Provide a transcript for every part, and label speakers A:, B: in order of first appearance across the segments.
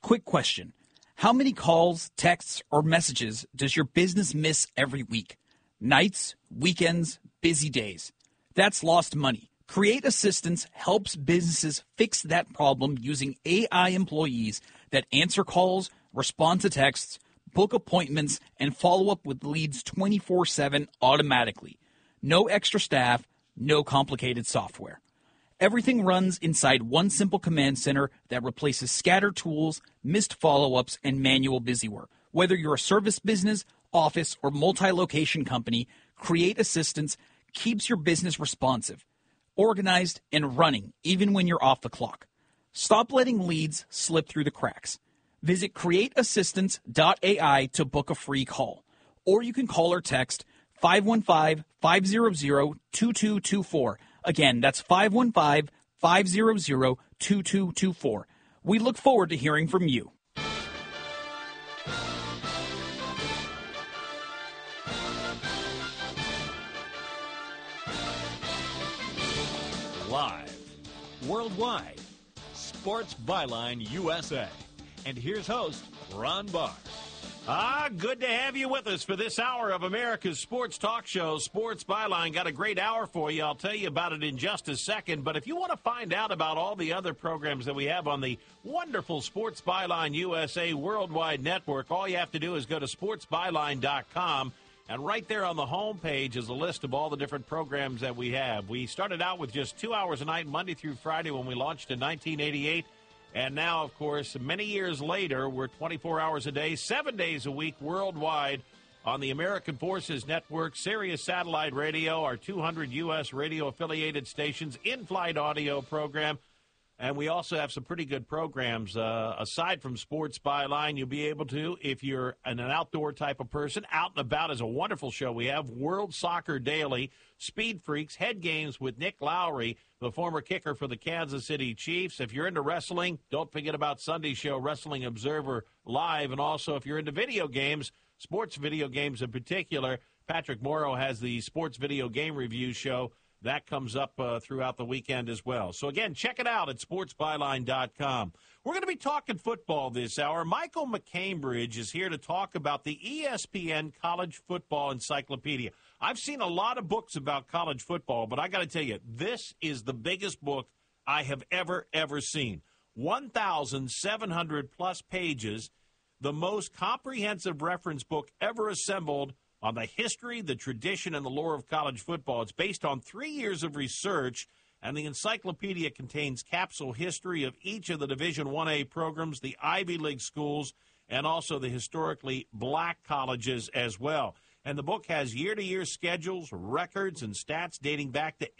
A: Quick question. How many calls, texts, or messages does your business miss every week? Nights, weekends, busy days. That's lost money. Create Assistance helps businesses fix that problem using AI employees that answer calls, respond to texts, book appointments, and follow up with leads 24/7 automatically. No extra staff, no complicated software. Everything runs inside one simple command center that replaces scattered tools, missed follow-ups, and manual busywork. Whether you're a service business, office, or multi-location company, Create Assistance keeps your business responsive, organized, and running even when you're off the clock. Stop letting leads slip through the cracks. Visit createassistance.ai to book a free call. Or you can call or text 515-500-2224. Again, that's 515-500-2224. We look forward to hearing from you.
B: Live, worldwide, Sports Byline USA. And here's host Ron Barr.
C: Good to have you with us for this hour of America's sports talk show, Sports Byline. Got a great hour for you. I'll tell you about it in just a second. But if you want to find out about all the other programs that we have on the wonderful Sports Byline USA Worldwide Network, all you have to do is go to sportsbyline.com. And right there on the home page is a list of all the different programs that we have. We started out with just 2 hours a night, Monday through Friday, when we launched in 1988. And now, of course, many years later, we're 24 hours a day, 7 days a week worldwide on the American Forces Network, Sirius Satellite Radio, our 200 U.S. radio-affiliated stations, in-flight audio program. And we also have some pretty good programs. Aside from Sports Byline, you'll be able to, if you're an outdoor type of person, Out and About is a wonderful show. We have World Soccer Daily, Speed Freaks, Head Games with Nick Lowry, the former kicker for the Kansas City Chiefs. If you're into wrestling, don't forget about Sunday's show, Wrestling Observer Live. And also, if you're into video games, sports video games in particular, Patrick Morrow has the Sports Video Game Review show. That comes up throughout the weekend as well. So, again, check it out at sportsbyline.com. We're going to be talking football this hour. Michael McCambridge is here to talk about the ESPN College Football Encyclopedia. I've seen a lot of books about college football, but I got to tell you, this is the biggest book I have ever seen. 1,700-plus pages, the most comprehensive reference book ever assembled on the history, the tradition, and the lore of college football. It's based on 3 years of research, and the encyclopedia contains capsule history of each of the Division 1A programs, the Ivy League schools, and also the historically black colleges as well. And the book has year-to-year schedules, records, and stats dating back to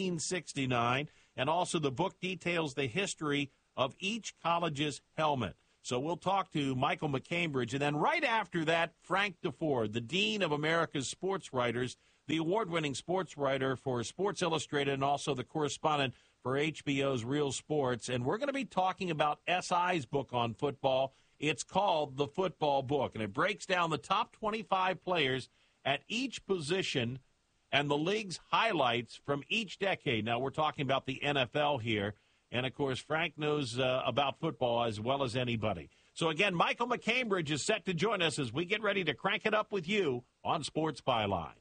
C: 1869, and also the book details the history of each college's helmet. So we'll talk to Michael McCambridge. And then right after that, Frank DeFord, the Dean of America's Sports Writers, the award-winning sports writer for Sports Illustrated and also the correspondent for HBO's Real Sports. And we're going to be talking about SI's book on football. It's called The Football Book, and it breaks down the top 25 players at each position and the league's highlights from each decade. Now, we're talking about the NFL here. And, of course, Frank knows about football as well as anybody. So, again, Michael McCambridge is set to join us as we get ready to crank it up with you on Sports Byline.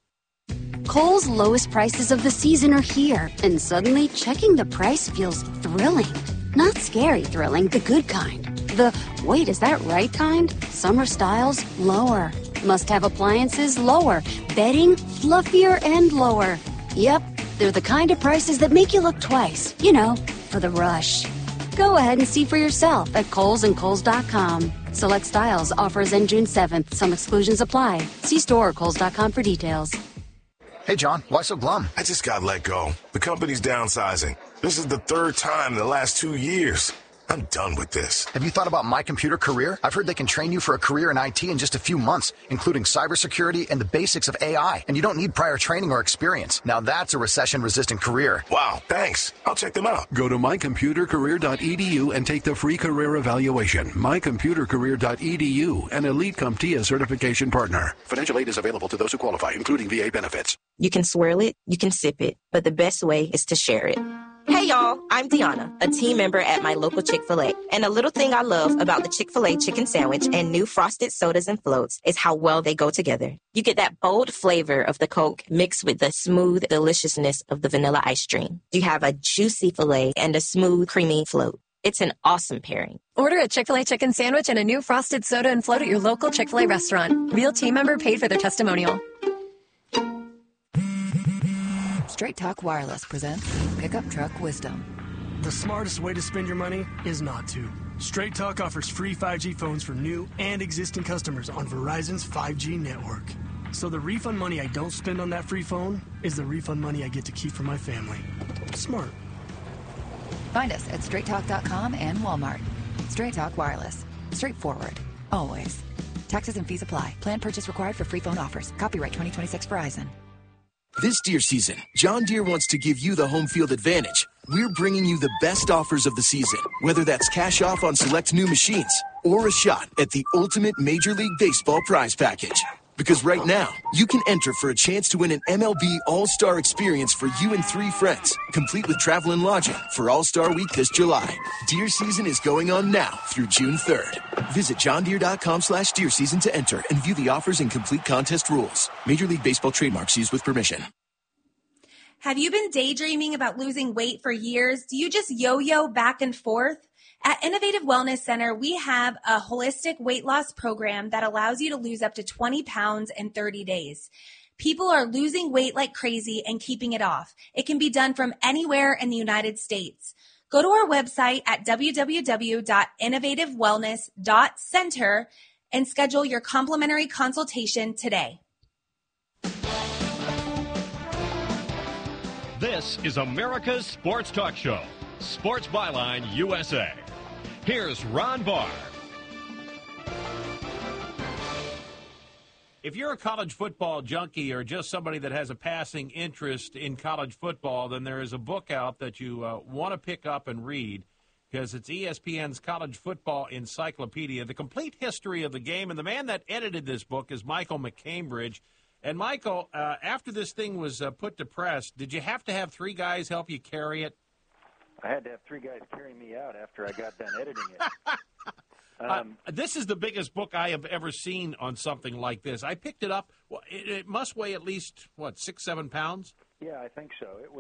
D: Kohl's lowest prices of the season are here. And suddenly, checking the price feels thrilling. Not scary thrilling, the good kind. The, wait, is that right kind? Summer styles, lower. Must-have appliances, lower. Bedding, fluffier and lower. Yep, they're the kind of prices that make you look twice. You know, for the rush. Go ahead and see for yourself at Kohl's and Kohl's.com. Select styles, offers end June 7th. Some exclusions apply. See store or Kohl's.com for details.
E: Hey, John, why so glum?
F: I just got let go. The company's downsizing. This is the third time in the last 2 years. I'm done with this.
E: Have you thought about My Computer Career? I've heard they can train you for a career in IT in just a few months, including cybersecurity and the basics of AI. And you don't need prior training or experience. Now that's a recession-resistant career.
F: Wow, thanks. I'll check them out.
G: Go to mycomputercareer.edu and take the free career evaluation. mycomputercareer.edu, an Elite CompTIA certification partner. Financial aid is available to those who qualify, including VA benefits.
H: You can swirl it, you can sip it, but the best way is to share it. Hey y'all, I'm Deanna, a team member at my local Chick-fil-A. And a little thing I love about the Chick-fil-A chicken sandwich and new frosted sodas and floats is how well they go together. You get that bold flavor of the Coke mixed with the smooth deliciousness of the vanilla ice cream. You have a juicy filet and a smooth, creamy float. It's an awesome pairing.
I: Order a Chick-fil-A chicken sandwich and a new frosted soda and float at your local Chick-fil-A restaurant. Real team member paid for their testimonial.
J: Straight Talk Wireless presents Pickup Truck Wisdom.
K: The smartest way to spend your money is not to. Straight Talk offers free 5G phones for new and existing customers on Verizon's 5G network. So the refund money I don't spend on that free phone is the refund money I get to keep for my family. Smart.
J: Find us at straighttalk.com and Walmart. Straight Talk Wireless. Straightforward. Always. Taxes and fees apply. Plan purchase required for free phone offers. Copyright 2026 Verizon.
L: This deer season, John Deere wants to give you the home field advantage. We're bringing you the best offers of the season, whether that's cash off on select new machines or a shot at the ultimate Major League Baseball prize package. Because right now, you can enter for a chance to win an MLB All-Star experience for you and 3 friends, complete with travel and lodging for All-Star Week this July. Deer season is going on now through June 3rd. Visit johndeere.com/deer season to enter and view the offers and complete contest rules. Major League Baseball trademarks used with permission.
M: Have you been daydreaming about losing weight for years? Do you just yo-yo back and forth? At Innovative Wellness Center, we have a holistic weight loss program that allows you to lose up to 20 pounds in 30 days. People are losing weight like crazy and keeping it off. It can be done from anywhere in the United States. Go to our website at www.innovativewellness.center and schedule your complimentary consultation today.
B: This is America's Sports Talk Show, Sports Byline USA. Here's Ron Barr.
C: If you're a college football junkie or just somebody that has a passing interest in college football, then there is a book out that you want to pick up and read, because it's ESPN's College Football Encyclopedia, the complete history of the game. And the man that edited this book is Michael McCambridge. And, Michael, after this thing was put to press, did you have to have 3 guys help you carry it?
N: I had to have 3 guys carry me out after I got done editing it.
C: This is the biggest book I have ever seen on something like this. I picked it up. Well, it must weigh at least, 6-7 pounds?
N: Yeah, I think so. It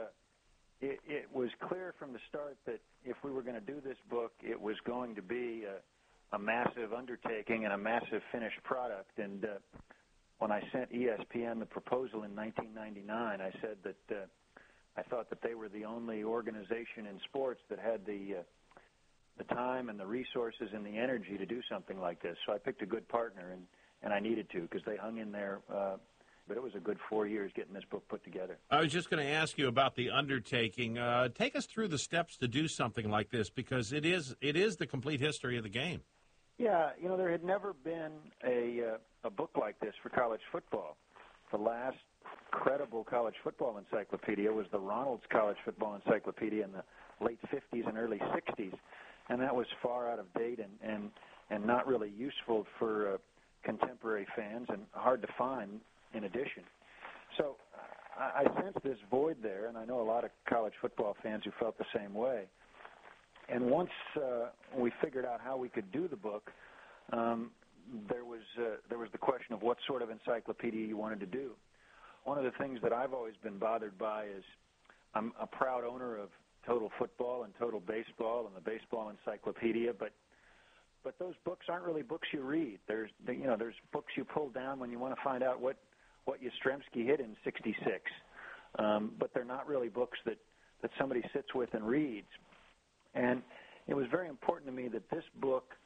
N: was clear from the start that if we were going to do this book, it was going to be a massive undertaking and a massive finished product. And when I sent ESPN the proposal in 1999, I said that I thought that they were the only organization in sports that had the time and the resources and the energy to do something like this. So I picked a good partner, and I needed to, because they hung in there. But it was a good 4 years getting this book put together.
C: I was just going to ask you about the undertaking. Take us through the steps to do something like this, because it is the complete history of the game.
N: Yeah, there had never been a book like this for college football. The last credible college football encyclopedia was the Ronald's College Football Encyclopedia in the late 50s and early 60s, and that was far out of date and not really useful for contemporary fans and hard to find in addition. So I sensed this void there, and I know a lot of college football fans who felt the same way. And once we figured out how we could do the book, there was the question of what sort of encyclopedia you wanted to do. One of the things that I've always been bothered by is I'm a proud owner of Total Football and Total Baseball and the Baseball Encyclopedia, but those books aren't really books you read. There's books you pull down when you want to find out what Yastrzemski hit in '66, but they're not really books that somebody sits with and reads. And it was very important to me that this book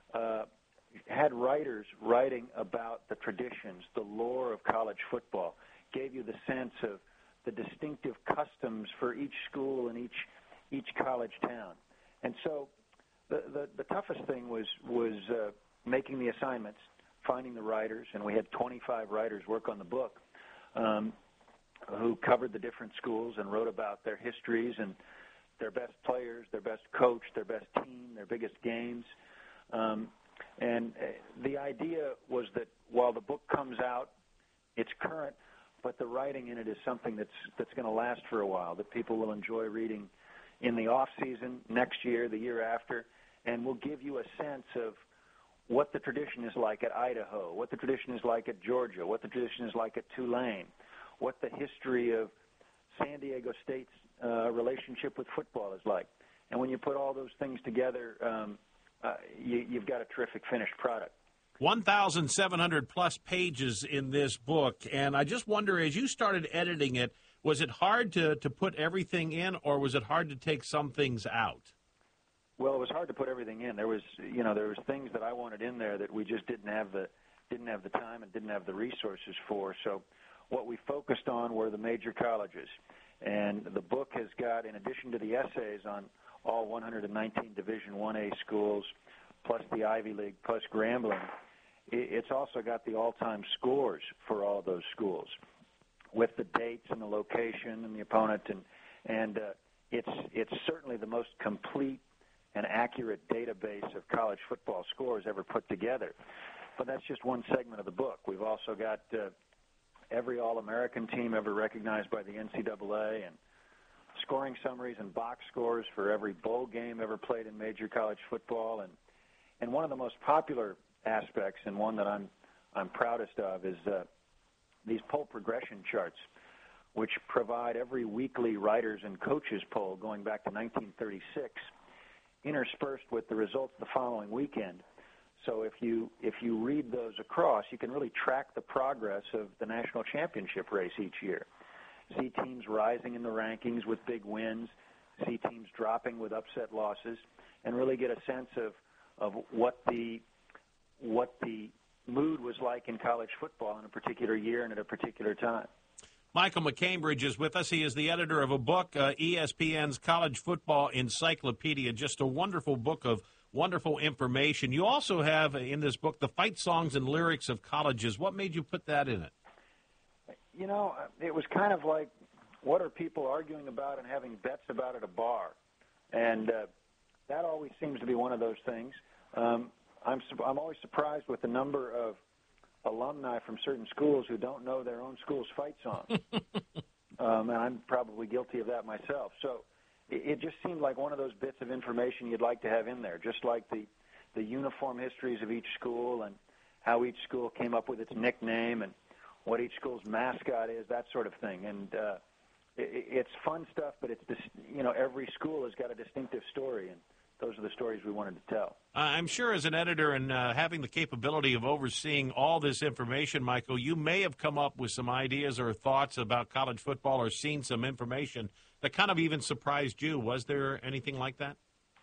N: had writers writing about the traditions, the lore of college football, gave you the sense of the distinctive customs for each school and each college town. And so the toughest thing was making the assignments, finding the writers, and we had 25 writers work on the book who covered the different schools and wrote about their histories and their best players, their best coach, their best team, their biggest games. And the idea was that while the book comes out, it's current, but the writing in it is something that's going to last for a while, that people will enjoy reading in the off season, next year, the year after, and we'll give you a sense of what the tradition is like at Idaho, what the tradition is like at Georgia, what the tradition is like at Tulane, what the history of San Diego State's relationship with football is like. And when you put all those things together, you've got a terrific finished product.
C: 1,700 plus pages in this book, and I just wonder, as you started editing it, was it hard to put everything in, or was it hard to take some things out?
N: Well, it was hard to put everything in. There was things that I wanted in there that we just didn't have the time and didn't have the resources for. So what we focused on were the major colleges. And the book has got, in addition to the essays on all 119 Division 1A schools, plus the Ivy League, plus Grambling, it's also got the all-time scores for all of those schools with the dates and the location and the opponent. And it's certainly the most complete and accurate database of college football scores ever put together. But that's just one segment of the book. We've also got every All-American team ever recognized by the NCAA, and scoring summaries and box scores for every bowl game ever played in major college football. And one of the most popular aspects, and one that I'm proudest of, is these poll progression charts, which provide every weekly writers and coaches poll going back to 1936, interspersed with the results the following weekend. So if you read those across, you can really track the progress of the national championship race each year. See teams rising in the rankings with big wins, see teams dropping with upset losses, and really get a sense of what the mood was like in college football in a particular year and at a particular time.
C: Michael McCambridge is with us. He is the editor of a book, ESPN's College Football Encyclopedia, just a wonderful book of wonderful information. You also have in this book the fight songs and lyrics of colleges. What made you put that in it?
N: You know, it was kind of like, what are people arguing about and having bets about at a bar? And that always seems to be one of those things. I'm always surprised with the number of alumni from certain schools who don't know their own school's fight song. And I'm probably guilty of that myself. So it just seemed like one of those bits of information you'd like to have in there, just like the uniform histories of each school and how each school came up with its nickname and what each school's mascot is, that sort of thing. And it's fun stuff, but it's every school has got a distinctive story, and those are the stories we wanted to tell.
C: I'm sure as an editor and having the capability of overseeing all this information, Michael, you may have come up with some ideas or thoughts about college football or seen some information that kind of even surprised you. Was there anything like that?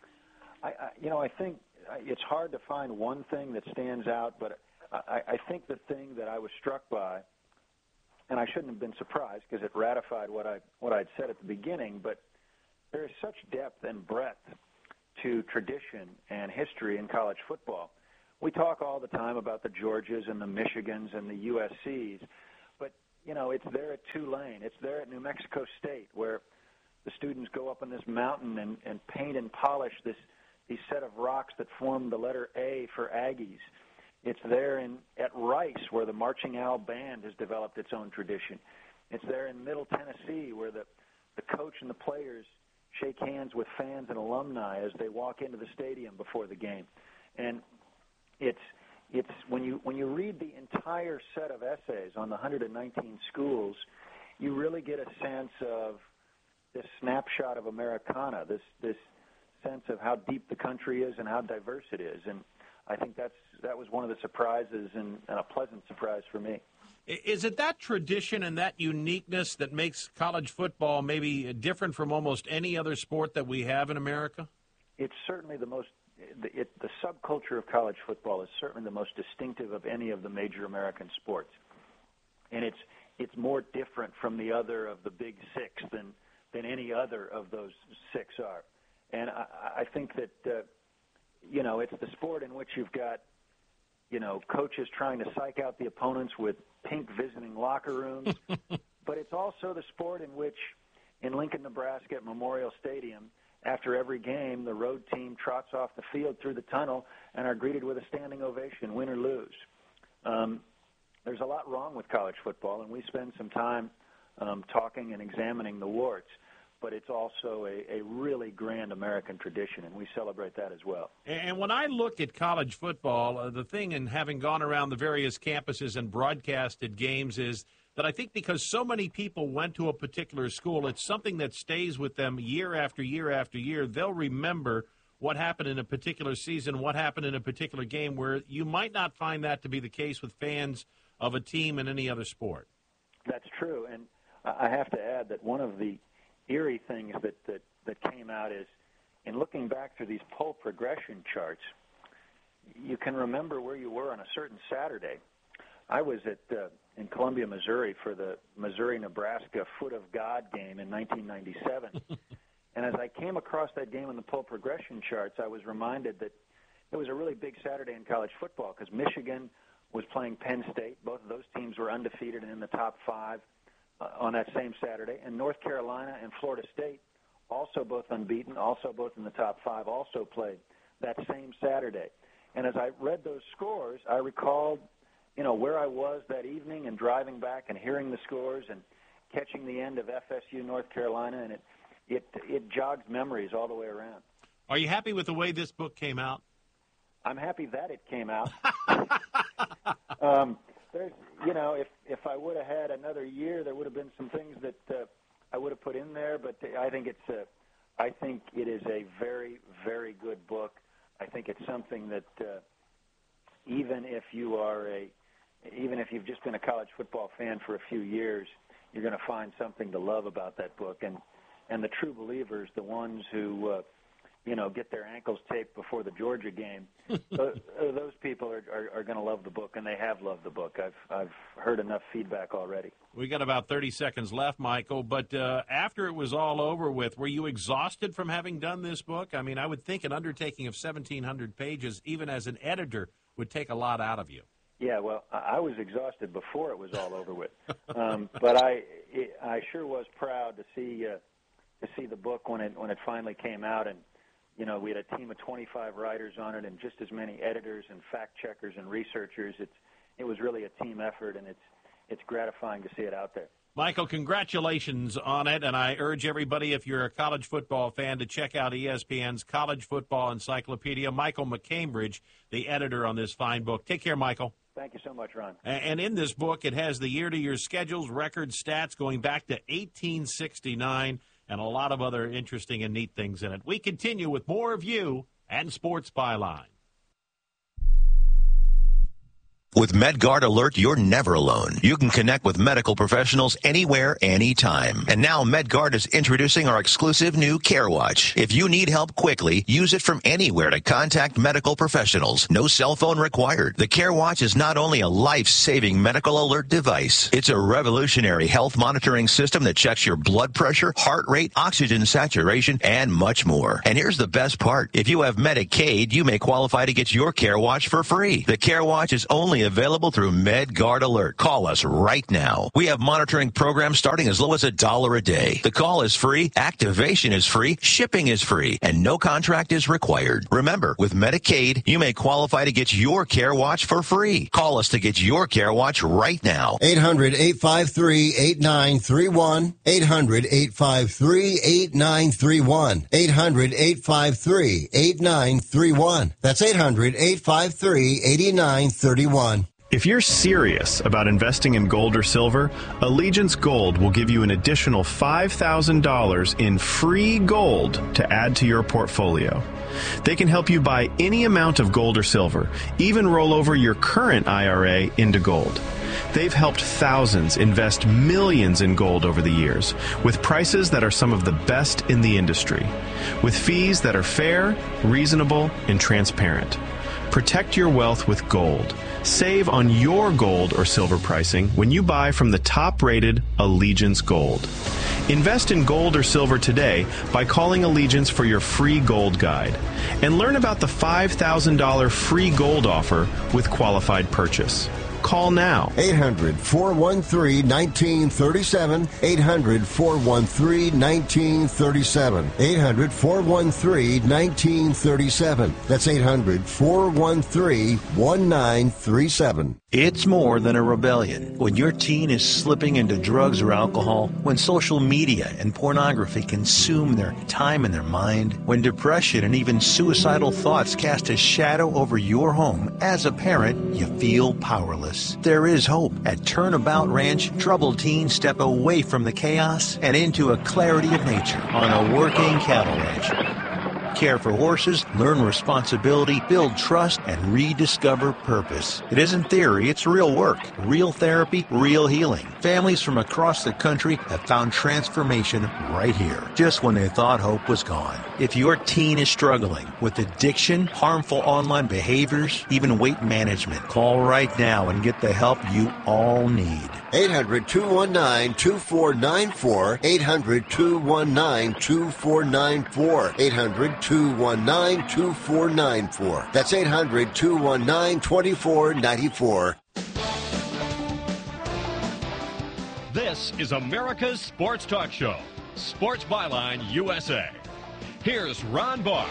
N: I think it's hard to find one thing that stands out, but I think the thing that I was struck by, and I shouldn't have been surprised because it ratified what I'd said at the beginning, but there is such depth and breadth to tradition and history in college football. We talk all the time about the Georgias and the Michigans and the USCs, but, it's there at Tulane. It's there at New Mexico State, where the students go up on this mountain and paint and polish these set of rocks that form the letter A for Aggies. It's there at Rice, where the Marching Owl Band has developed its own tradition. It's there in Middle Tennessee, where the coach and the players shake hands with fans and alumni as they walk into the stadium before the game. And it's when you read the entire set of essays on the 119 schools, you really get a sense of this snapshot of Americana, this sense of how deep the country is and how diverse it is. And I think that was one of the surprises and a pleasant surprise for me.
C: Is it that tradition and that uniqueness that makes college football maybe different from almost any other sport that we have in America?
N: It's certainly the subculture of college football is certainly the most distinctive of any of the major American sports. And it's more different from the other of the big six than any other of those six are. And I think that, it's the sport in which you've got, coaches trying to psych out the opponents with pink visiting locker rooms. But it's also the sport in which, in Lincoln, Nebraska at Memorial Stadium, after every game, the road team trots off the field through the tunnel and are greeted with a standing ovation, win or lose. There's a lot wrong with college football, and we spend some time talking and examining the warts. but it's also a really grand American tradition, and we celebrate that as well.
C: And when I look at college football, the thing, and having gone around the various campuses and broadcasted games, is that I think because so many people went to a particular school, it's something that stays with them year after year after year. They'll remember what happened in a particular season, what happened in a particular game, where you might not find that to be the case with fans of a team in any other sport.
N: That's true, and I have to add that one of the eerie things that came out is, in looking back through these poll progression charts, you can remember where you were on a certain Saturday. I was in Columbia, Missouri for the Missouri-Nebraska Foot of God game in 1997. And as I came across that game in the poll progression charts, I was reminded that it was a really big Saturday in college football because Michigan was playing Penn State. Both of those teams were undefeated and in the top 5 on that same Saturday. And North Carolina and Florida State, also both unbeaten, also both in the top 5, also played that same Saturday. And as I read those scores, I recalled, where I was that evening and driving back and hearing the scores and catching the end of FSU North Carolina, and it jogs memories all the way around.
C: Are you happy with the way this book came out?
N: I'm happy that it came out. If I would have had another year, there would have been some things that I would have put in there. But I think it is a very, very good book. I think it's something that even if you've just been a college football fan for a few years, you're going to find something to love about that book. And the true believers, the ones who get their ankles taped before the Georgia game, those people are going to love the book, and they have loved the book. I've heard enough feedback already.
C: We got about 30 seconds left, Michael, but after it was all over with, were you exhausted from having done this book? I mean, I would think an undertaking of 1,700 pages, even as an editor, would take a lot out of you.
N: Yeah, well, I was exhausted before it was all over with, but I sure was proud to see the book when it finally came out, and we had a team of 25 writers on it and just as many editors and fact checkers and researchers. It was really a team effort, and it's gratifying to see it out there.
C: Michael, congratulations on it, and I urge everybody, if you're a college football fan, to check out ESPN's College Football Encyclopedia. Michael McCambridge, the editor on this fine book. Take care, Michael.
N: Thank you so much, Ron.
C: And in this book, it has the year-to-year schedules, records, stats going back to 1869, and a lot of other interesting and neat things in it. We continue with more of you and Sports Byline.
O: With MedGuard Alert, you're never alone. You can connect with medical professionals anywhere, anytime. And now MedGuard is introducing our exclusive new CareWatch. If you need help quickly, use it from anywhere to contact medical professionals. No cell phone required. The CareWatch is not only a life-saving medical alert device, it's a revolutionary health monitoring system that checks your blood pressure, heart rate, oxygen saturation, and much more. And here's the best part. If you have Medicaid, you may qualify to get your CareWatch for free. The CareWatch is only available through MedGuard Alert. Call us right now. We have monitoring programs starting as low as $1 a day. The call is free, activation is free, shipping is free, and no contract is required. Remember, with Medicaid, you may qualify to get your CareWatch for free. Call us to get your CareWatch right now.
P: 800-853-8931. 800-853-8931. 800-853-8931. That's 800-853-8931.
Q: If you're serious about investing in gold or silver, Allegiance Gold will give you an additional $5,000 in free gold to add to your portfolio. They can help you buy any amount of gold or silver, even roll over your current IRA into gold. They've helped thousands invest millions in gold over the years, with prices that are some of the best in the industry, with fees that are fair, reasonable, and transparent. Protect your wealth with gold. Save on your gold or silver pricing when you buy from the top-rated Allegiance Gold. Invest in gold or silver today by calling Allegiance for your free gold guide. And learn about the $5,000 free gold offer with qualified purchase. Call now.
P: 800-413-1937. 800-413-1937. 800-413-1937. That's 800-413-1937.
O: It's more than a rebellion. When your teen is slipping into drugs or alcohol, when social media and pornography consume their time and their mind, when depression and even suicidal thoughts cast a shadow over your home, as a parent, you feel powerless. There is hope. At Turnabout Ranch, troubled teens step away from the chaos and into a clarity of nature on a working cattle ranch. Care for horses, learn responsibility, build trust, and rediscover purpose. It isn't theory, it's real work. Real therapy, real healing. Families from across the country have found transformation right here, just when they thought hope was gone. If your teen is struggling with addiction, harmful online behaviors, even weight management, call right now and get the help you all need.
P: 800-219-2494. 800-219-2494. 800-219-2494. That's 800-219-2494.
B: This is America's Sports Talk Show, Sports Byline USA. Here's Ron Barr.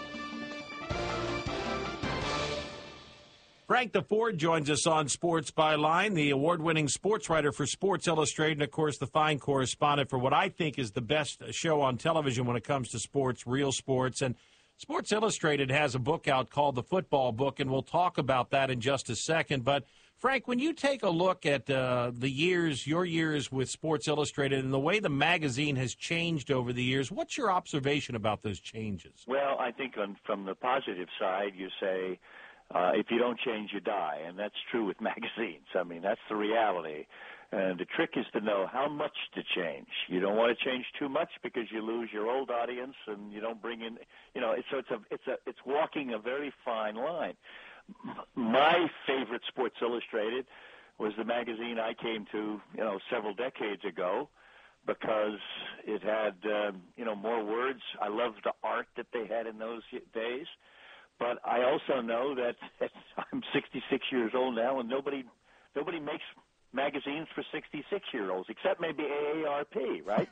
C: Frank DeFord joins us on Sports Byline, the award-winning sports writer for Sports Illustrated, and, of course, the fine correspondent for what I think is the best show on television when it comes to sports, real sports. And Sports Illustrated has a book out called The Football Book, and we'll talk about that in just a second. But, Frank, when you take a look at your years with Sports Illustrated and the way the magazine has changed over the years, what's your observation about those changes?
R: Well, I think from the positive side, you say, if you don't change, you die, and that's true with magazines. I mean, that's the reality. And the trick is to know how much to change. You don't want to change too much because you lose your old audience, and you don't bring in, So it's walking a very fine line. My favorite Sports Illustrated was the magazine I came to, several decades ago, because it had, more words. I loved the art that they had in those days. But I also know that I'm 66 years old now, and nobody makes magazines for 66-year-olds, except maybe AARP, right?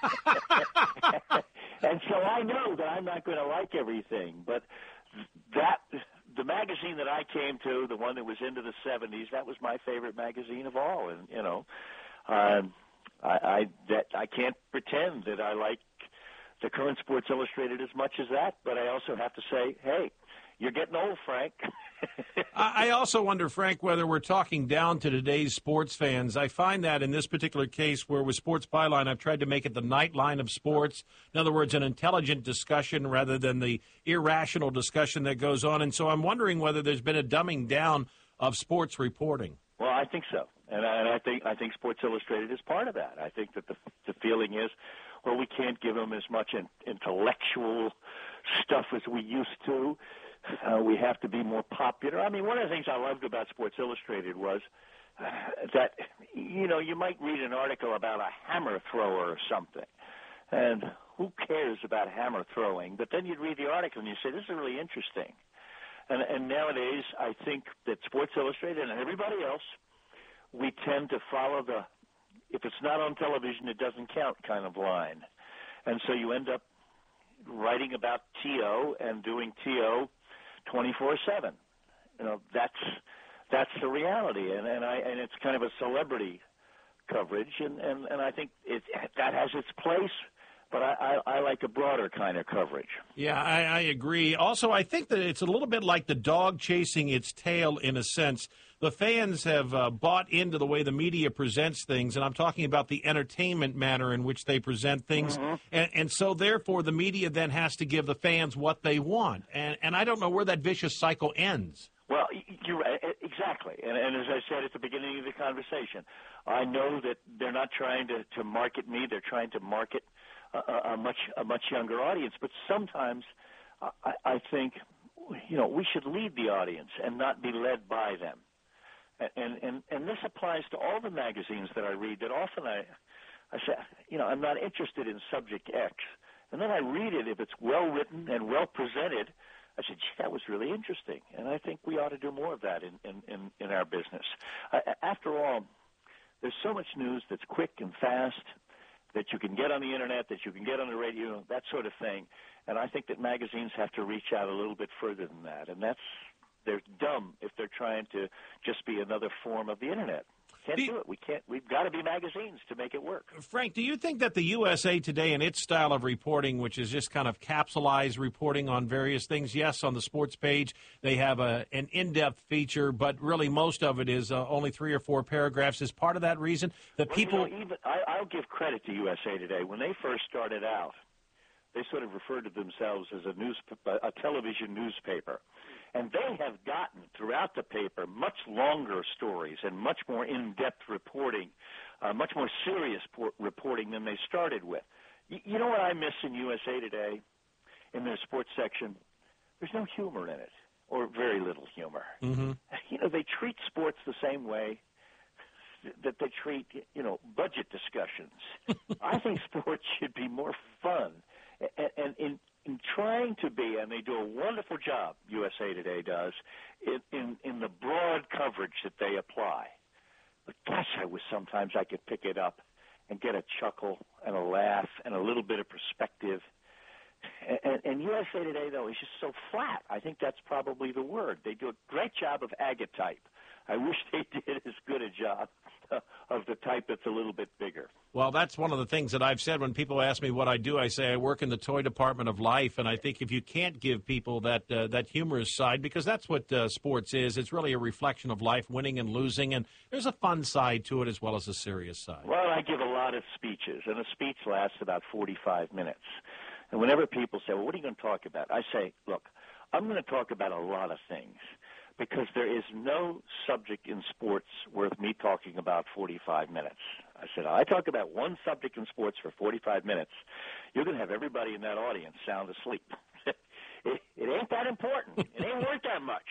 R: And so I know that I'm not going to like everything. But the magazine that I came to, the one that was into the 70s, that was my favorite magazine of all. And I can't pretend that I like the current Sports Illustrated as much as that, but I also have to say, hey, you're getting old, Frank.
C: I also wonder, Frank, whether we're talking down to today's sports fans. I find that in this particular case where with Sports Byline, I've tried to make it the nightline of sports. In other words, an intelligent discussion rather than the irrational discussion that goes on. And so I'm wondering whether there's been a dumbing down of sports reporting.
R: Well, I think so. And I think Sports Illustrated is part of that. I think that the feeling is, well, we can't give them as much intellectual stuff as we used to. We have to be more popular. I mean, one of the things I loved about Sports Illustrated was that, you might read an article about a hammer thrower or something, and who cares about hammer throwing? But then you'd read the article and you say, this is really interesting. And nowadays, I think that Sports Illustrated and everybody else, we tend to follow if it's not on television, it doesn't count kind of line. And so you end up writing about TO and doing TO 24/7. That's the reality, and it's kind of a celebrity coverage, and I think that has its place. But I like a broader kind of coverage.
C: Yeah, I agree. Also, I think that it's a little bit like the dog chasing its tail in a sense. The fans have bought into the way the media presents things, and I'm talking about the entertainment manner in which they present things. Mm-hmm. And so, therefore, the media then has to give the fans what they want. And I don't know where that vicious cycle ends.
R: Well, you're right, exactly. And as I said at the beginning of the conversation, I know that they're not trying to market me. They're trying to market a much younger audience. But sometimes I think, we should lead the audience and not be led by them. And this applies to all the magazines that I read, that often I say, I'm not interested in subject X. And then I read it. If it's well written and well presented, I said, gee, that was really interesting. And I think we ought to do more of that in our business. After all, there's so much news that's quick and fast that you can get on the Internet, that you can get on the radio, that sort of thing. And I think that magazines have to reach out a little bit further than that. And that's they're dumb if they're trying to just be another form of the Internet. Can't do it. We can't. We've got to be magazines to make it work.
C: Frank, do you think that the USA Today and its style of reporting, which is just kind of capsulized reporting on various things, yes, on the sports page they have an in-depth feature, but really most of it is only 3 or 4 paragraphs, is part of that reason that people...
R: I'll give credit to USA Today. When they first started out, they sort of referred to themselves as a television newspaper. And they have gotten, throughout the paper, much longer stories and much more in-depth reporting, much more serious reporting than they started with. You know what I miss in USA Today, in their sports section? There's no humor in it, or very little humor.
C: Mm-hmm.
R: You know, they treat sports the same way that they treat, budget discussions. I think sports should be more fun. And in trying to be, and they do a wonderful job, USA Today does, in the broad coverage that they apply. But gosh, I wish sometimes I could pick it up and get a chuckle and a laugh and a little bit of perspective. And USA Today, though, is just so flat. I think that's probably the word. They do a great job of agatype. I wish they did as good a job of the type that's a little bit bigger.
C: Well, that's one of the things that I've said when people ask me what I do. I say I work in the toy department of life, and I think if you can't give people that humorous side, because that's what sports is, it's really a reflection of life, winning and losing, and there's a fun side to it as well as a serious side.
R: Well, I give a lot of speeches, and a speech lasts about 45 minutes. And whenever people say, well, what are you going to talk about? I say, look, I'm going to talk about a lot of things, because there is no subject in sports worth me talking about 45 minutes. I said, I talk about one subject in sports for 45 minutes, you're going to have everybody in that audience sound asleep. It ain't that important. It ain't worth that much.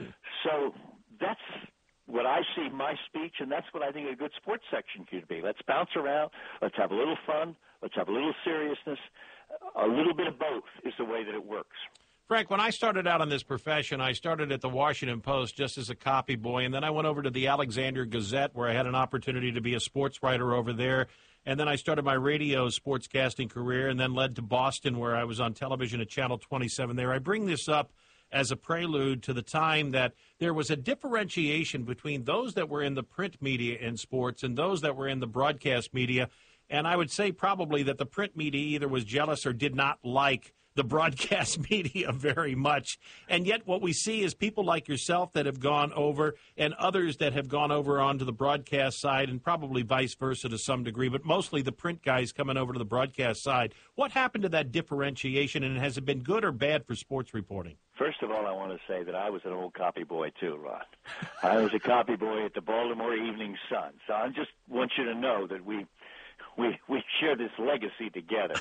R: So that's what I see my speech, and that's what I think a good sports section should be. Let's bounce around. Let's have a little fun. Let's have a little seriousness. A little bit of both is the way that it works.
C: Frank, when I started out in this profession, I started at the Washington Post just as a copy boy, and then I went over to the Alexandria Gazette, where I had an opportunity to be a sports writer over there. And then I started my radio sportscasting career and then led to Boston, where I was on television at Channel 27 there. I bring this up as a prelude to the time that there was a differentiation between those that were in the print media in sports and those that were in the broadcast media. And I would say probably that the print media either was jealous or did not like the broadcast media very much. And yet what we see is people like yourself that have gone over and others that have gone over onto the broadcast side, and probably vice versa to some degree, but mostly the print guys coming over to the broadcast side. What happened to that differentiation, and has it been good or bad for sports reporting?
R: First of all, I want to say that I was an old copy boy too, Ron. I was a copy boy at the Baltimore Evening Sun. So I just want you to know that we share this legacy together.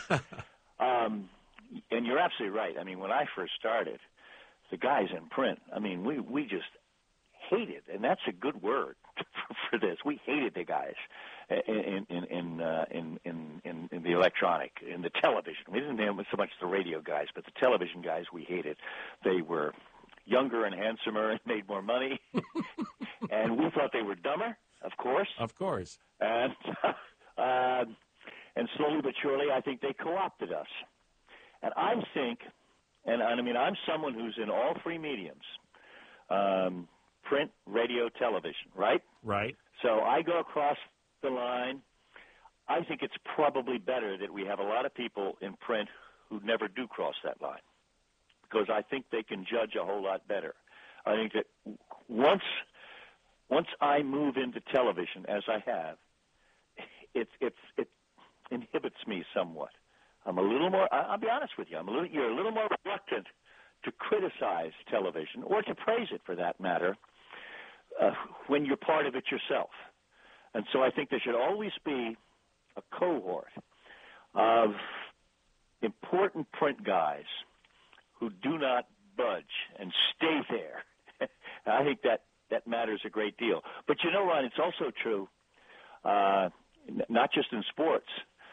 R: And you're absolutely right. I mean, when I first started, the guys in print, I mean, we just hated, and that's a good word for this. We hated the guys in the electronic, in the television. We didn't have so much the radio guys, but the television guys we hated. They were younger and handsomer and made more money, and we thought they were dumber, of course.
C: Of course.
R: And slowly but surely, I think they co-opted us. And I think, and I mean, I'm someone who's in all three mediums, print, radio, television, right?
C: Right.
R: So I go across the line. I think it's probably better that we have a lot of people in print who never do cross that line, because I think they can judge a whole lot better. I think that once I move into television, as I have, it inhibits me somewhat. I'm a little more, I'll be honest with you, you're a little more reluctant to criticize television, or to praise it for that matter, when you're part of it yourself. And so I think there should always be a cohort of important print guys who do not budge and stay there. I think that matters a great deal. But you know, Ron, it's also true, not just in sports.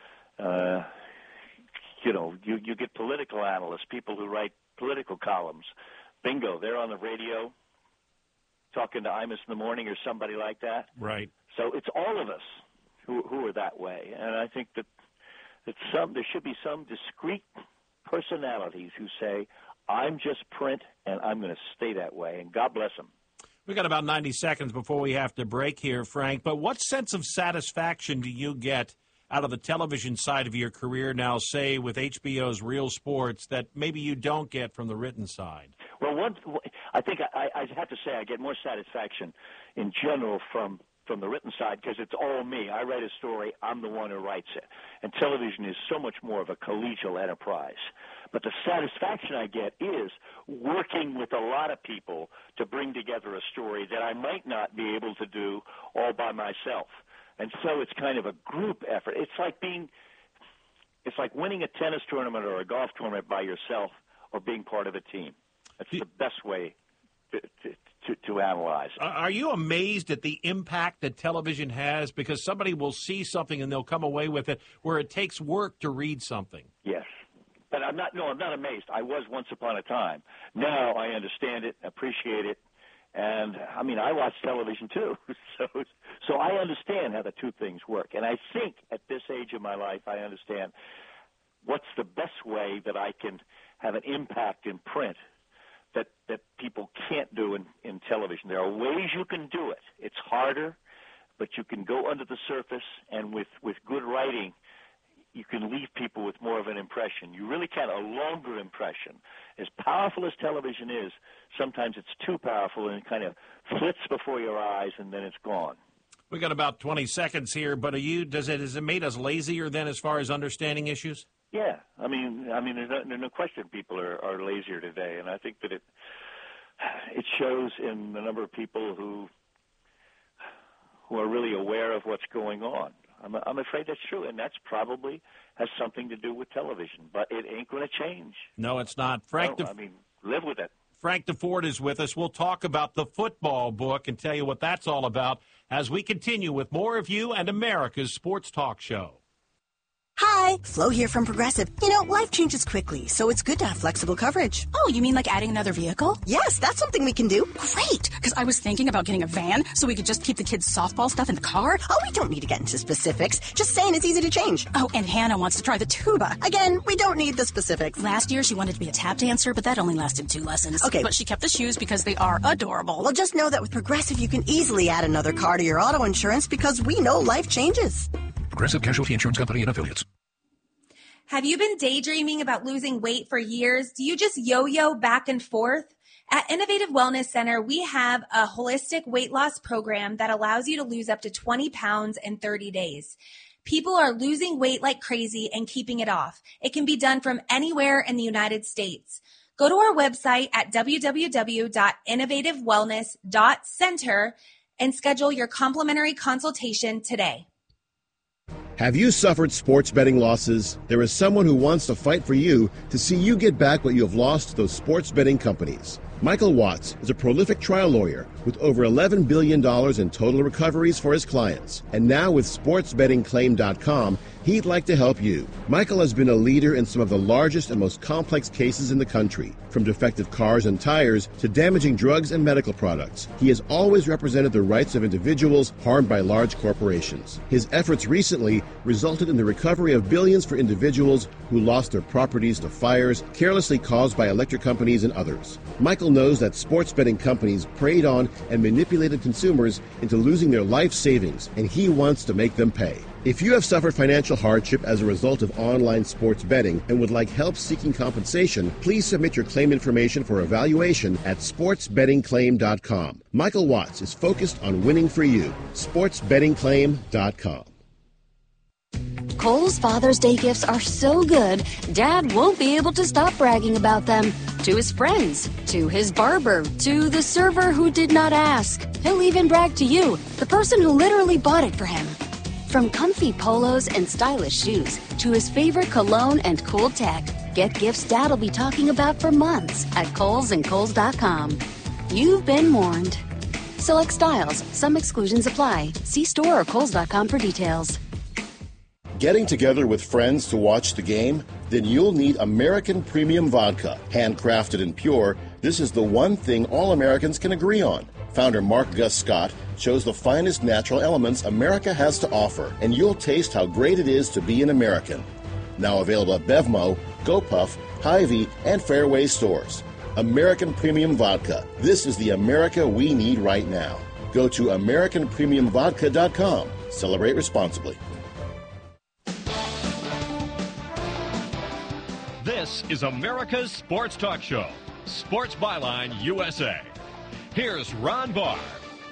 R: You get political analysts, people who write political columns. Bingo, they're on the radio talking to Imus in the Morning or somebody like that.
C: Right.
R: So it's all of us who are that way. And I think that there should be some discrete personalities who say, I'm just print, and I'm going to stay that way, and God bless them.
C: We got about 90 seconds before we have to break here, Frank, but what sense of satisfaction do you get out of the television side of your career now, say, with HBO's Real Sports, that maybe you don't get from the written side?
R: Well, I think I'd have to say I get more satisfaction in general from the written side because it's all me. I write a story. I'm the one who writes it. And television is so much more of a collegial enterprise. But the satisfaction I get is working with a lot of people to bring together a story that I might not be able to do all by myself. And so it's kind of a group effort. It's like winning a tennis tournament or a golf tournament by yourself or being part of a team. That's the best way to analyze it.
C: Are you amazed at the impact that television has? Because somebody will see something and they'll come away with it where it takes work to read something.
R: Yes. But I'm not amazed. I was once upon a time. Now I understand it, appreciate it. And, I mean, I watch television, too, so I understand how the two things work. And I think at this age of my life, I understand what's the best way that I can have an impact in print that people can't do in television. There are ways you can do it. It's harder, but you can go under the surface, and with good writing, you can leave people with more of an impression. You really can. A longer impression. As powerful as television is, sometimes it's too powerful and it kind of flits before your eyes and then it's gone.
C: We got about 20 seconds here, but has it made us lazier then as far as understanding issues?
R: Yeah. I mean, there's no question people are lazier today, and I think that it shows in the number of people who are really aware of what's going on. I'm afraid that's true, and that's probably has something to do with television. But it ain't going to change.
C: No, it's not.
R: Live with it.
C: Frank DeFord is with us. We'll talk about the football book and tell you what that's all about as we continue with more of you and America's Sports Talk Show.
S: Hi, Flo here from Progressive. You know, life changes quickly, so it's good to have flexible coverage.
T: Oh, you mean like adding another vehicle?
S: Yes, that's something we can do.
T: Great, because I was thinking about getting a van so we could just keep the kids' softball stuff in the car.
S: Oh, we don't need to get into specifics. Just saying it's easy to change.
T: Oh, and Hannah wants to try the tuba.
S: Again, we don't need the specifics.
T: Last year, she wanted to be a tap dancer, but that only lasted 2 lessons.
S: Okay.
T: But she kept the shoes because they are adorable.
S: Well, just know that with Progressive, you can easily add another car to your auto insurance because we know life changes.
G: Progressive Casualty Insurance Company and Affiliates.
M: Have you been daydreaming about losing weight for years? Do you just yo-yo back and forth? At Innovative Wellness Center, we have a holistic weight loss program that allows you to lose up to 20 pounds in 30 days. People are losing weight like crazy and keeping it off. It can be done from anywhere in the United States. Go to our website at www.innovativewellness.center and schedule your complimentary consultation today.
U: Have you suffered sports betting losses? There is someone who wants to fight for you to see you get back what you have lost to those sports betting companies. Michael Watts is a prolific trial lawyer with over $11 billion in total recoveries for his clients. And now with SportsBettingClaim.com, he'd like to help you. Michael has been a leader in some of the largest and most complex cases in the country, from defective cars and tires to damaging drugs and medical products. He has always represented the rights of individuals harmed by large corporations. His efforts recently resulted in the recovery of billions for individuals who lost their properties to fires carelessly caused by electric companies and others. Michael knows that sports betting companies preyed on and manipulated consumers into losing their life savings, and he wants to make them pay. If you have suffered financial hardship as a result of online sports betting and would like help seeking compensation, please submit your claim information for evaluation at SportsBettingClaim.com. Michael Watts is focused on winning for you. SportsBettingClaim.com.
D: Kohl's Father's Day gifts are so good, Dad won't be able to stop bragging about them. To his friends, to his barber, to the server who did not ask. He'll even brag to you, the person who literally bought it for him. From comfy polos and stylish shoes to his favorite cologne and cool tech, get gifts Dad'll be talking about for months at Kohl's and Kohl's.com. You've been warned. Select styles. Some exclusions apply. See store or Kohl's.com for details.
U: Getting together with friends to watch the game? Then you'll need American Premium Vodka. Handcrafted and pure, this is the one thing all Americans can agree on. Founder Mark Gus Scott chose the finest natural elements America has to offer, and you'll taste how great it is to be an American. Now available at Bevmo, GoPuff, Hy-Vee, and Fairway stores. American Premium Vodka. This is the America we need right now. Go to AmericanPremiumVodka.com. Celebrate responsibly.
B: This is America's Sports Talk Show, Sports Byline USA. Here's Ron Barr.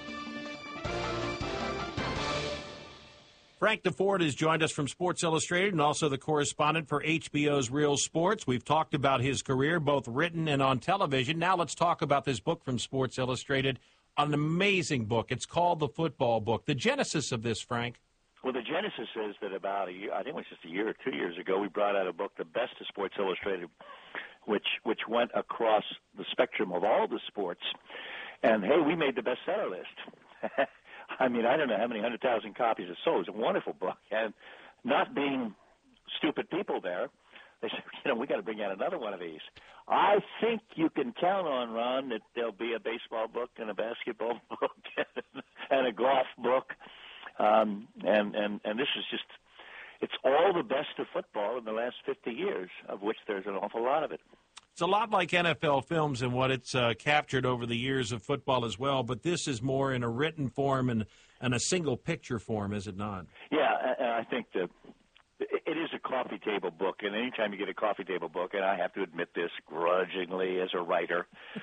C: Frank DeFord has joined us from Sports Illustrated and also the correspondent for HBO's Real Sports. We've talked about his career, both written and on television. Now let's talk about this book from Sports Illustrated, an amazing book. It's called The Football Book. The genesis of this, Frank?
R: Well, the genesis is that about a year, I think it was just a year or 2 years ago, we brought out a book, The Best of Sports Illustrated, which went across the spectrum of all the sports. And, hey, we made the bestseller list. I mean, I don't know how many 100,000 copies it sold. It was a wonderful book. And not being stupid people there, they said, we got to bring out another one of these. I think you can count on, Ron, that there'll be a baseball book and a basketball book and a golf book. And this is just, it's all the best of football in the last 50 years, of which there's an awful lot of it.
C: It's a lot like NFL films and what it's captured over the years of football as well, but this is more in a written form and a single picture form, is it not?
R: Yeah, and I think that it is a coffee table book, and anytime you get a coffee table book, and I have to admit this grudgingly as a writer,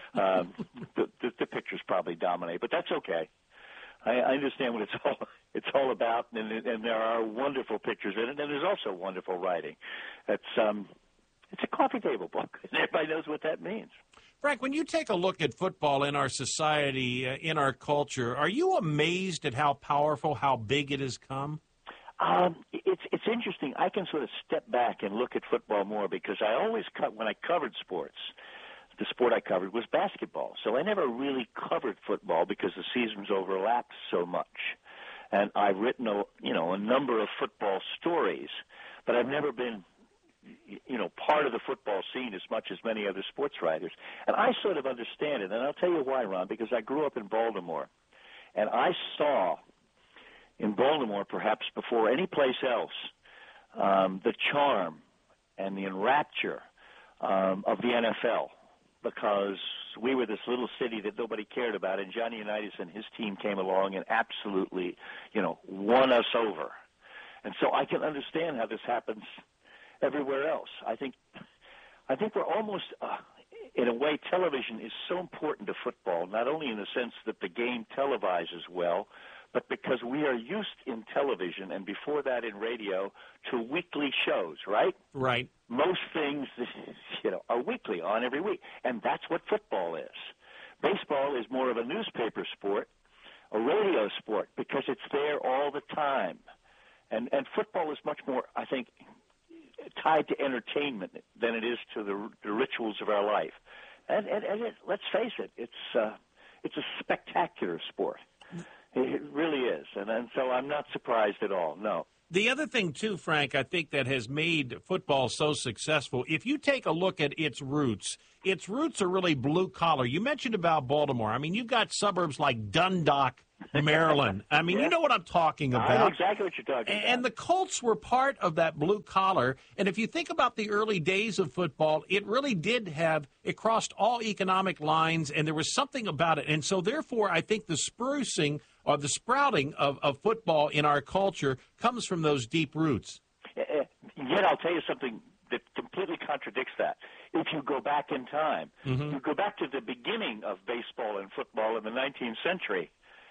R: the pictures probably dominate, but that's okay. I understand what it's all about, and there are wonderful pictures in it, and there's also wonderful writing. It's a coffee table book, and everybody knows what that means.
C: Frank, when you take a look at football in our society, in our culture, are you amazed at how powerful, how big it has come?
R: It's interesting. I can sort of step back and look at football more because I always when I covered sports, the sport I covered was basketball. So I never really covered football because the seasons overlapped so much. And I've written a number of football stories, but I've never been part of the football scene as much as many other sports writers. And I sort of understand it, and I'll tell you why, Ron, because I grew up in Baltimore, and I saw in Baltimore, perhaps before any place else, the charm and the enrapture of the NFL, because we were this little city that nobody cared about, and Johnny Unitas and his team came along and absolutely, won us over. And so I can understand how this happens everywhere else. I think we're almost, in a way, television is so important to football, not only in the sense that the game televises well, but because we are used in television and before that in radio to weekly shows, right?
C: Right.
R: Most things, are weekly, on every week, and that's what football is. Baseball is more of a newspaper sport, a radio sport, because it's there all the time. And football is much more, I think, tied to entertainment than it is to the rituals of our life. And let's face it, it's a spectacular sport. It really is. And so I'm not surprised at all, no.
C: The other thing, too, Frank, I think that has made football so successful, if you take a look at its roots are really blue-collar. You mentioned about Baltimore. I mean, you've got suburbs like Dundalk, Maryland. I mean, You know what I'm talking about.
R: I know exactly what you're talking about.
C: And the Colts were part of that blue-collar. And if you think about the early days of football, it really did it crossed all economic lines, and there was something about it. And so, therefore, I think the sprucing or the sprouting of football in our culture comes from those deep roots.
R: Yet I'll tell you something that completely contradicts that. If you go back in time, you go back to the beginning of baseball and football in the 19th century,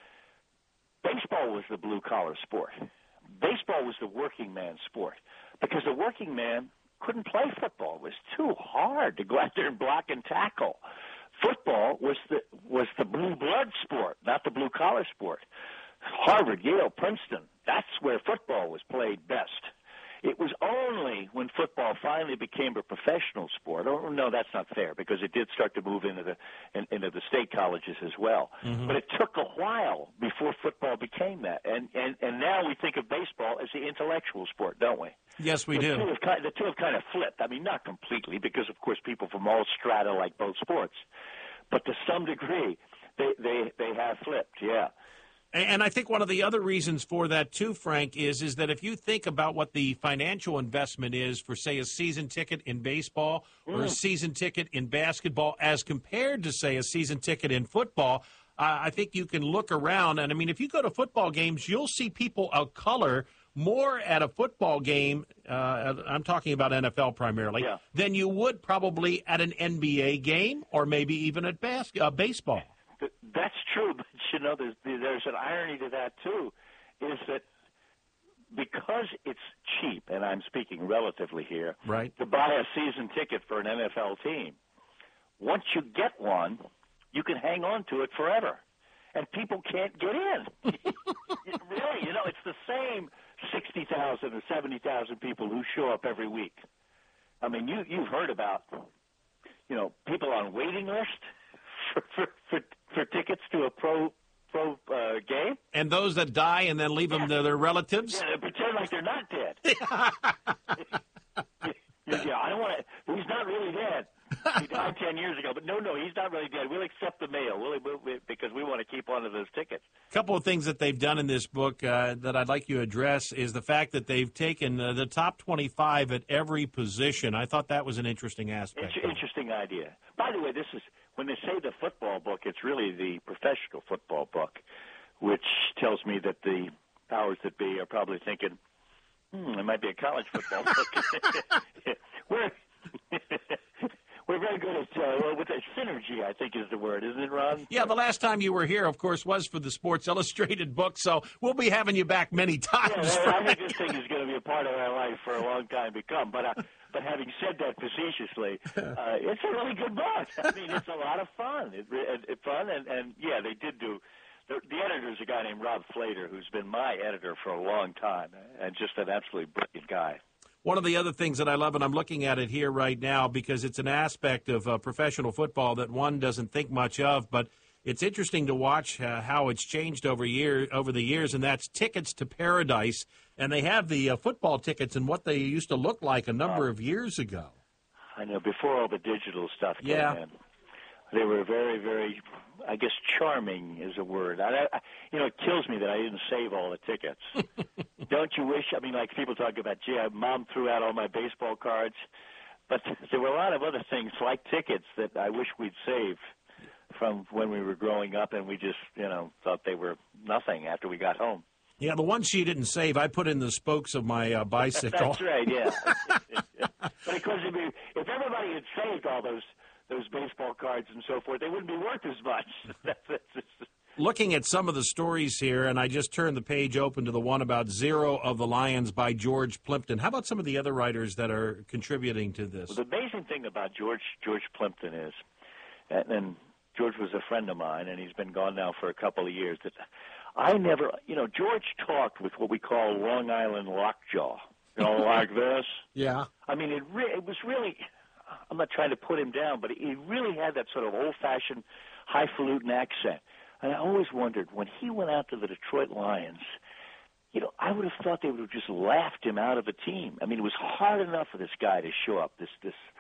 R: baseball was the blue-collar sport. Baseball was the working man sport because the working man couldn't play football. It was too hard to go out there and block and tackle. Football was the blue-blood sport, not the blue-collar sport. Harvard, Yale, Princeton, that's where football was played best. It was only when football finally became a professional sport. Oh, no, that's not fair because it did start to move into the state colleges as well. Mm-hmm. But it took a while before football became that. And now we think of baseball as the intellectual sport, don't we?
C: Yes, we do.
R: The two have kind of flipped. I mean, not completely because, of course, people from all strata like both sports. But to some degree, they have flipped, yeah.
C: And I think one of the other reasons for that, too, Frank, is that if you think about what the financial investment is for, say, a season ticket in baseball or a season ticket in basketball as compared to, say, a season ticket in football, I think you can look around. And, I mean, if you go to football games, you'll see people of color more at a football game, I'm talking about NFL primarily, than you would probably at an NBA game or maybe even at baseball.
R: That's true, but, there's an irony to that, too, is that because it's cheap, and I'm speaking relatively here, to buy a season ticket for an NFL team, once you get one, you can hang on to it forever, and people can't get in. Really, it's the same 60,000 or 70,000 people who show up every week. I mean, you've heard about, people on waiting list for tickets to a pro game. And
C: those that die and then leave them to their relatives?
R: Yeah, they pretend like they're not dead. I don't want to. He's not really dead. He died 10 years ago, but no, he's not really dead. We'll accept the mail because we want to keep on to those tickets.
C: A couple of things that they've done in this book that I'd like you to address is the fact that they've taken the top 25 at every position. I thought that was an interesting aspect.
R: Interesting idea. By the way, this is when they say the football book, it's really the professional football book, which tells me that the powers that be are probably thinking, it might be a college football book. We're very good at with synergy, I think is the word, isn't it, Ron?
C: Yeah, the last time you were here, of course, was for the Sports Illustrated book, so we'll be having you back many times.
R: Yeah, I think this thing is going to be a part of our life for a long time to come. But having said that facetiously, it's a really good book. I mean, it's a lot of fun. It's fun, and they did do. The editor's a guy named Rob Flater, who's been my editor for a long time, and just an absolutely brilliant guy.
C: One of the other things that I love, and I'm looking at it here right now because it's an aspect of professional football that one doesn't think much of, but it's interesting to watch how it's changed over the years, and that's Tickets to Paradise. And they have the football tickets and what they used to look like a number of years ago.
R: I know, before all the digital stuff came in. They were very, very, I guess, charming is a word. It kills me that I didn't save all the tickets. Don't you wish? I mean, like people talk about, Mom threw out all my baseball cards. But there were a lot of other things like tickets that I wish we'd saved from when we were growing up, and we just, thought they were nothing after we got home.
C: Yeah, the ones she didn't save, I put in the spokes of my bicycle.
R: That's right, yeah. But of course, if everybody had saved all those baseball cards and so forth, they wouldn't be worth as much.
C: Looking at some of the stories here, and I just turned the page open to the one about Zero of the Lions by George Plimpton. How about some of the other writers that are contributing to this?
R: Well, the amazing thing about George Plimpton is, and George was a friend of mine, and he's been gone now for a couple of years, that I never, George talked with what we call Long Island lockjaw, like this.
C: Yeah.
R: I mean, it was really, I'm not trying to put him down, but he really had that sort of old-fashioned, highfalutin accent. And I always wondered, when he went out to the Detroit Lions, I would have thought they would have just laughed him out of the team. I mean, it was hard enough for this guy to show up, this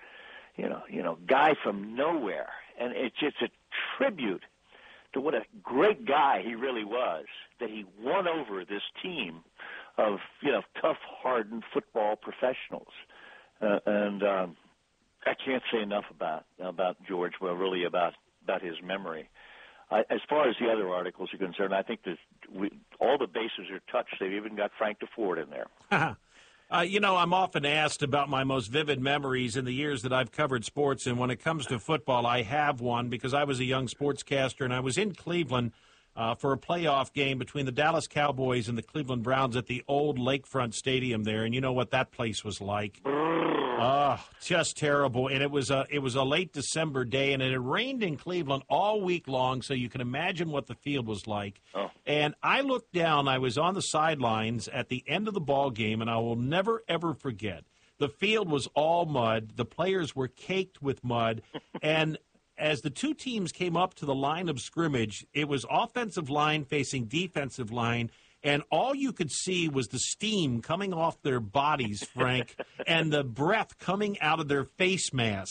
R: guy from nowhere. And it's just a tribute to what a great guy he really was, that he won over this team of, tough, hardened football professionals. And I can't say enough about George, well, really about his memory. As far as the other articles are concerned, I think that all the bases are touched. They've even got Frank DeFord in there.
C: I'm often asked about my most vivid memories in the years that I've covered sports, and when it comes to football, I have one because I was a young sportscaster, and I was in Cleveland for a playoff game between the Dallas Cowboys and the Cleveland Browns at the old Lakefront Stadium there, and you know what that place was like. Oh, just terrible. And it was a late December day, and it had rained in Cleveland all week long, so you can imagine what the field was like. Oh. And I looked down. I was on the sidelines at the end of the ball game, and I will never, ever forget. The field was all mud. The players were caked with mud. And as the two teams came up to the line of scrimmage, it was offensive line facing defensive line, and all you could see was the steam coming off their bodies, Frank, and the breath coming out of their face masks.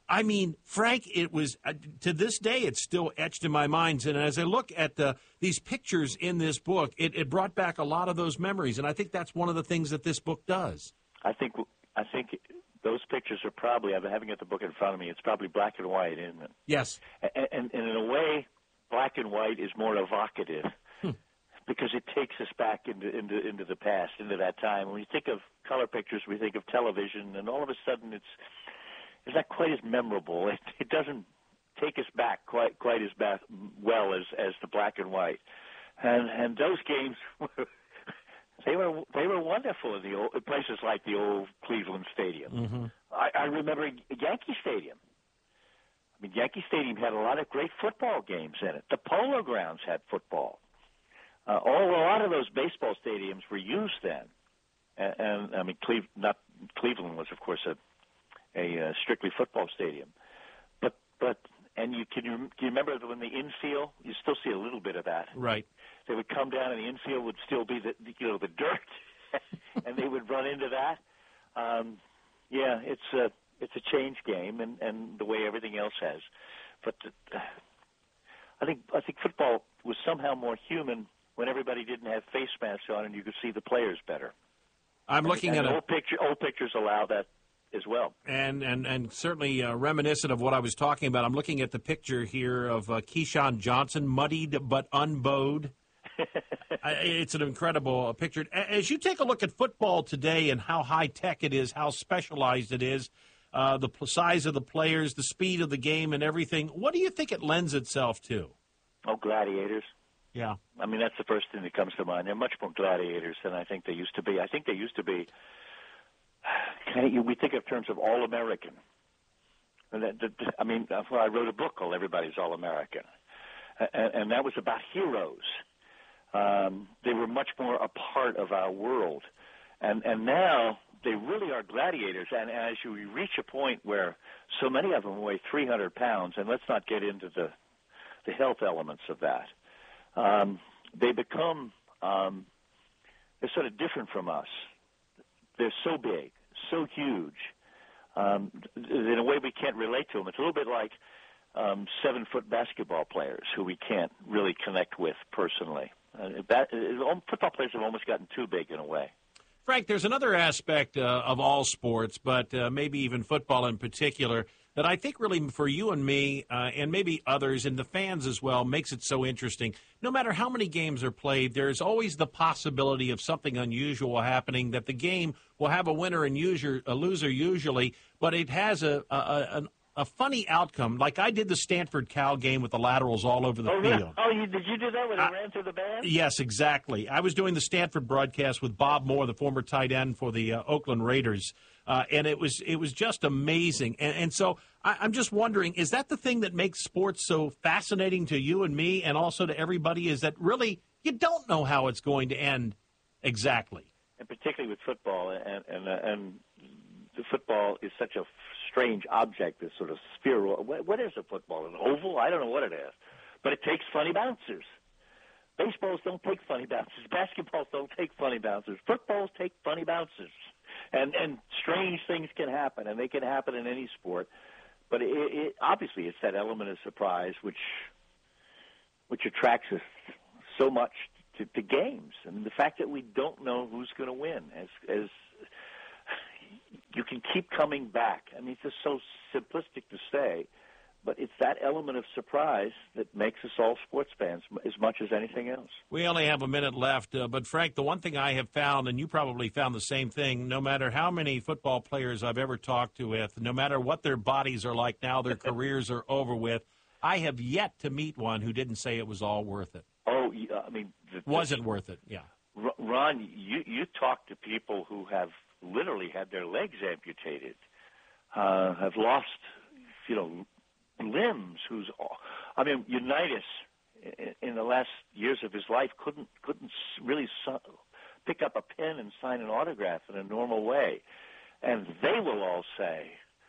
C: I mean, Frank, it was, to this day, it's still etched in my mind. And as I look at these pictures in this book, it brought back a lot of those memories. And I think that's one of the things that this book does.
R: I think those pictures are probably, I'm having the book in front of me, it's probably black and white, isn't it?
C: Yes.
R: And in a way, black and white is more evocative because it takes us back into the past, into that time. When we think of color pictures, we think of television, and all of a sudden it's not quite as memorable. It doesn't take us back quite as well as the black and white. And those games they were wonderful in places like the old Cleveland Stadium.
C: Mm-hmm.
R: I remember Yankee Stadium. I mean, Yankee Stadium had a lot of great football games in it. The Polo Grounds had football. A lot of those baseball stadiums were used then. And I mean, Cleveland was, of course, a strictly football stadium. But can you remember when the infield? You still see a little bit of that.
C: Right.
R: They would come down, and the infield would still be the dirt, and they would run into that. It's a change game, and the way everything else has. But I think football was somehow more human when everybody didn't have face masks on, and you could see the players better.
C: I'm looking at
R: old pictures allow that as well.
C: And certainly reminiscent of what I was talking about, I'm looking at the picture here of Keyshawn Johnson, muddied but unbowed. It's an incredible picture. As you take a look at football today and how high-tech it is, how specialized it is, the size of the players, the speed of the game and everything, what do you think it lends itself to?
R: Oh, gladiators.
C: Yeah.
R: I mean, that's the first thing that comes to mind. They're much more gladiators than I think they used to be. I think they used to be, we think of terms of All-American. I wrote a book called Everybody's All-American, and that was about heroes. They were much more a part of our world. And now they really are gladiators. And as you reach a point where so many of them weigh 300 pounds, and let's not get into the health elements of that, they become, they're sort of different from us. They're so big, so huge. In a way we can't relate to them. It's a little bit like 7-foot basketball players who we can't really connect with personally. Football players have almost gotten too big in a way.
C: Frank, there's another aspect of all sports, but maybe even football in particular, that I think really for you and me and maybe others and the fans as well makes it so interesting. No matter how many games are played, there's always the possibility of something unusual happening, that the game will have a winner and a loser usually, but it has a funny outcome. Like I did the Stanford Cal game with the laterals all over the field.
R: Did you do that when it ran through the band?
C: Yes, exactly. I was doing the Stanford broadcast with Bob Moore, the former tight end for the Oakland Raiders, and it was just amazing. And so I'm just wondering, is that the thing that makes sports so fascinating to you and me and also to everybody, is that really you don't know how it's going to end exactly?
R: And particularly with football, and the football is such a strange object, this sort of spheral. What is a football? An oval? I don't know what it is. But it takes funny bouncers. Baseballs don't take funny bouncers. Basketballs don't take funny bouncers. Footballs take funny bouncers. And strange things can happen, and they can happen in any sport. But obviously it's that element of surprise which attracts us so much to games. I mean, the fact that we don't know who's going to win, as you can keep coming back. I mean, it's just so simplistic to say, but it's that element of surprise that makes us all sports fans as much as anything else.
C: We only have a minute left, but Frank, the one thing I have found, and you probably found the same thing, no matter how many football players I've ever talked to with, no matter what their bodies are like now, their careers are over with, I have yet to meet one who didn't say it was all worth it.
R: Oh, I mean...
C: Wasn't worth it, yeah.
R: Ron, you talk to people who have literally had their legs amputated, have lost, limbs. Unitas in the last years of his life couldn't really pick up a pen and sign an autograph in a normal way, and they will all say,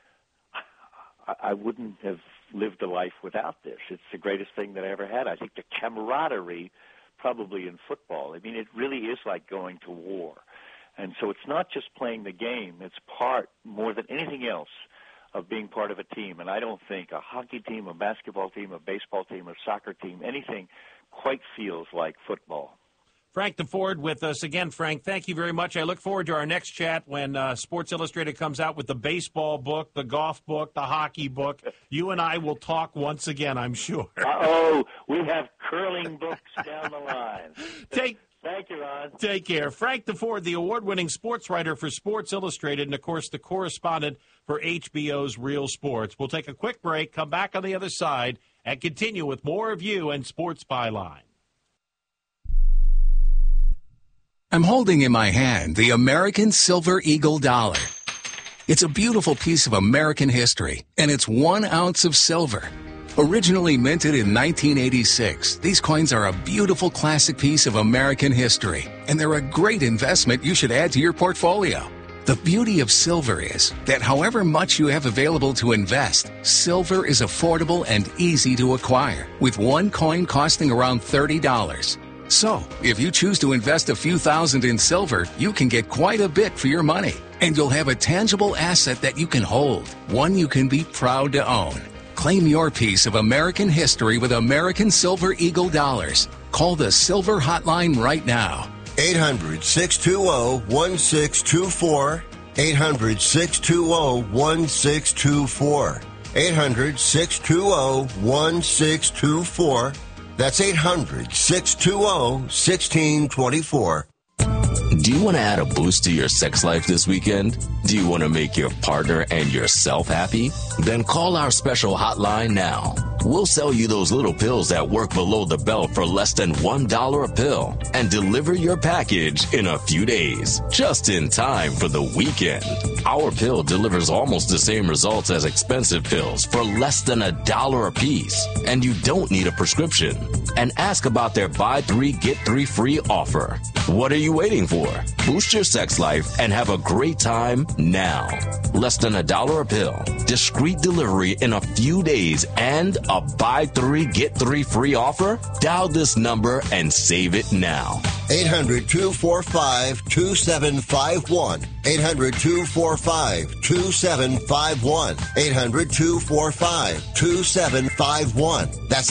R: I wouldn't have lived a life without this. It's the greatest thing that I ever had. I think the camaraderie, probably in football, I mean, it really is like going to war. And so it's not just playing the game. It's part, more than anything else, of being part of a team. And I don't think a hockey team, a basketball team, a baseball team, a soccer team, anything quite feels like football.
C: Frank DeFord with us again. Frank, thank you very much. I look forward to our next chat when Sports Illustrated comes out with the baseball book, the golf book, the hockey book. You and I will talk once again, I'm sure.
R: We have curling books down the line. Thank you, Ron.
C: Take care. Frank DeFord, the award-winning sports writer for Sports Illustrated and, of course, the correspondent for HBO's Real Sports. We'll take a quick break, come back on the other side, and continue with more of you and Sports Byline.
A: I'm holding in my hand the American Silver Eagle dollar. It's a beautiful piece of American history, and it's 1 ounce of silver. Originally minted in 1986, these coins are a beautiful classic piece of American history, and they're a great investment you should add to your portfolio. The beauty of silver is that however much you have available to invest, silver is affordable and easy to acquire, with one coin costing around $30. So, if you choose to invest a few thousand in silver, you can get quite a bit for your money, and you'll have a tangible asset that you can hold, one you can be proud to own. Claim your piece of American history with American Silver Eagle dollars. Call the Silver Hotline right now.
P: 800-620-1624. 800-620-1624. 800-620-1624. That's 800-620-1624.
V: Do you want to add a boost to your sex life this weekend? Do you want to make your partner and yourself happy? Then call our special hotline now. We'll sell you those little pills that work below the belt for less than $1 a pill and deliver your package in a few days, just in time for the weekend. Our pill delivers almost the same results as expensive pills for less than $1 a piece, and you don't need a prescription. And ask about their buy 3, get 3 free offer. What are you waiting for? Boost your sex life and have a great time now. Less than $1 a pill, discreet delivery in a few days, and a buy 3, get 3 free offer? Dial this number and save it now.
P: 800-245-2751. 800-245-2751. 800-245-2751. That's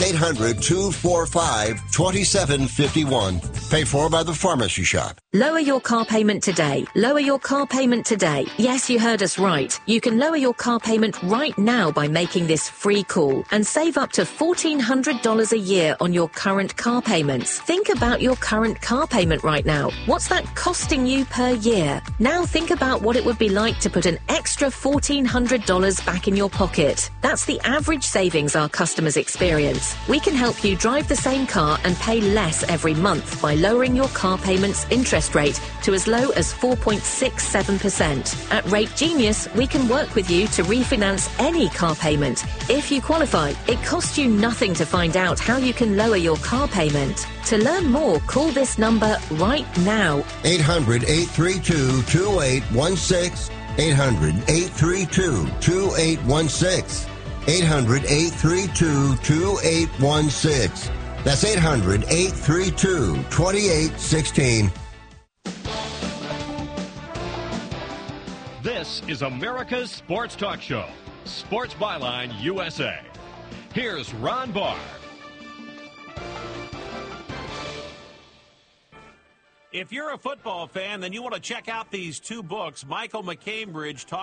P: 800-245-2751. Paid for by the Pharmacy Shop.
W: Lower your car payment today. Lower your car payment today. Yes, you heard us right. You can lower your car payment right now by making this free call and save up to $1,400 a year on your current car payments. Think about your current car payment right now. What's that costing you per year? Now think about what it would be like to put an extra $1,400 back in your pocket. That's the average savings our customers experience. We can help you drive the same car and pay less every month by lowering your car payment's interest rate to as low as 4.67%. At Rate Genius, we can work with you to refinance any car payment. If you qualify, it costs you nothing to find out how you can lower your car payment. To learn more, call this number right now.
P: 800-832-2816. 800-832-2816. 800-832-2816. That's 800-832-2816.
B: This is America's Sports Talk Show, Sports Byline USA. Here's Ron Barr.
C: If you're a football fan, then you want to check out these two books. Michael McCambridge talks